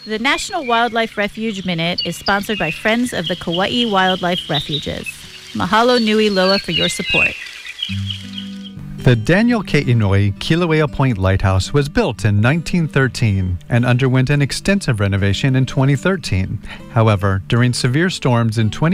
The National Wildlife Refuge Minute is sponsored by Friends of the Kauai Wildlife Refuges. Mahalo nui loa for your support. The Daniel K. Inouye Kilauea Point Lighthouse was built in 1913 and underwent an extensive renovation in 2013. However, during severe storms in